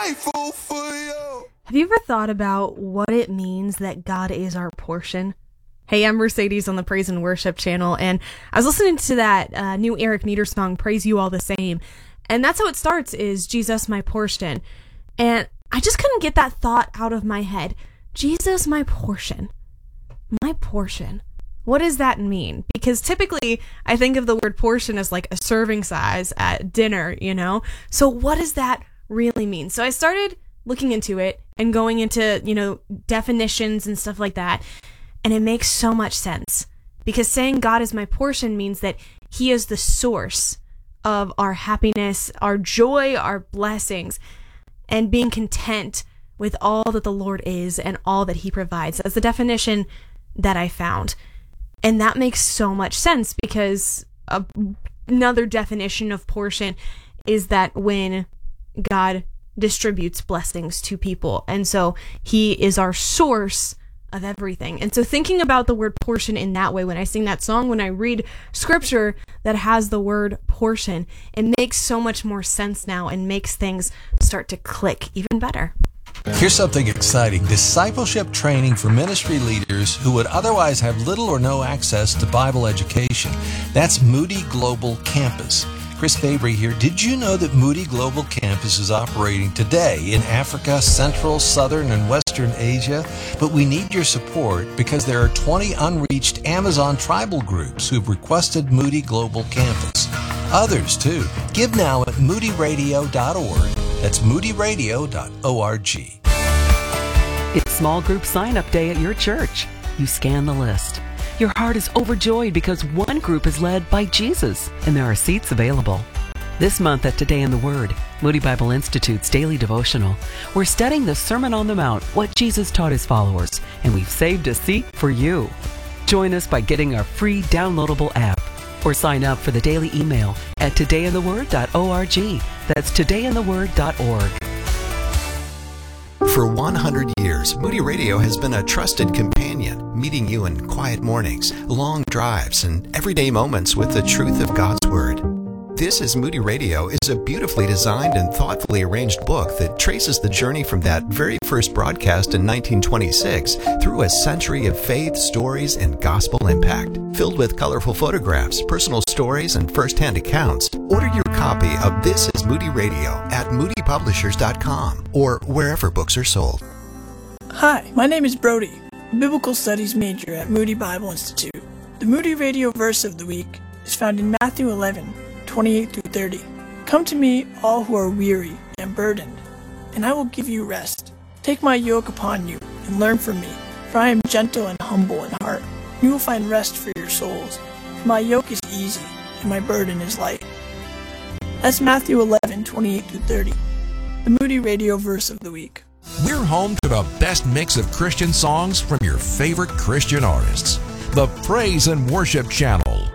grateful for you. Have you ever thought about what it means that God is our portion? Hey, I'm Mercedes on the Praise and Worship channel, and I was listening to that new Eric Nieder song, Praise You All the Same, and that's how it starts, is Jesus my portion. And I just couldn't get that thought out of my head. Jesus my portion. My portion. What does that mean? Because typically I think of the word portion as like a serving size at dinner, you know? So what does that really mean? So I started looking into it and going into, definitions and stuff like that. And it makes so much sense, because saying God is my portion means that He is the source of our happiness, our joy, our blessings, and being content with all that the Lord is and all that He provides. That's the definition that I found. And that makes so much sense, because another definition of portion is that when God distributes blessings to people. And so He is our source of everything. And so thinking about the word portion in that way, when I sing that song, when I read scripture that has the word portion, it makes so much more sense now and makes things start to click even better. Here's something exciting. Discipleship training for ministry leaders who would otherwise have little or no access to Bible education. That's Moody Global Campus. Chris Fabry here. Did you know that Moody Global Campus is operating today in Africa, Central, Southern, and Western Asia? But we need your support because there are 20 unreached Amazon tribal groups who've requested Moody Global Campus. Others, too. Give now at moodyradio.org. That's moodyradio.org. It's small group sign-up day at your church. You scan the list. Your heart is overjoyed because one group is led by Jesus, and there are seats available. This month at Today in the Word, Moody Bible Institute's daily devotional, we're studying the Sermon on the Mount, what Jesus taught His followers, and we've saved a seat for you. Join us by getting our free downloadable app, or sign up for the daily email at todayintheword.org. That's todayintheword.org. For 100 years, Moody Radio has been a trusted companion, meeting you in quiet mornings, long drives, and everyday moments with the truth of God's Word. This is Moody Radio is a beautifully designed and thoughtfully arranged book that traces the journey from that very first broadcast in 1926 through a century of faith, stories, and gospel impact. Filled with colorful photographs, personal stories, and first-hand accounts, order your copy of This is Moody Radio at moodypublishers.com or wherever books are sold. Hi, my name is Brody, a biblical studies major at Moody Bible Institute. The Moody Radio verse of the week is found in Matthew 11:28-30. Come to me, all who are weary and burdened, and I will give you rest. Take my yoke upon you and learn from me, for I am gentle and humble in heart. You will find rest for your souls. For my yoke is easy and my burden is light. That's Matthew 11:28-30. The Moody Radio verse of the week. We're home to the best mix of Christian songs from your favorite Christian artists. The Praise and Worship Channel.